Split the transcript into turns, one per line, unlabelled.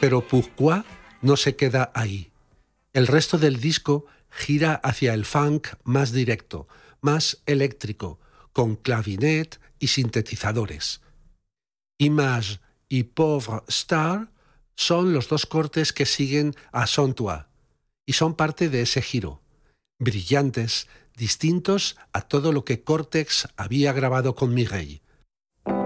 Pero Pourquoi no se queda ahí. El resto del disco gira hacia el funk más directo, más eléctrico, con clavinet y sintetizadores. Image y Pauvre Star son los dos cortes que siguen a Sans Toi y son parte de ese giro, brillantes, distintos a todo lo que Cortex había grabado con Mireille.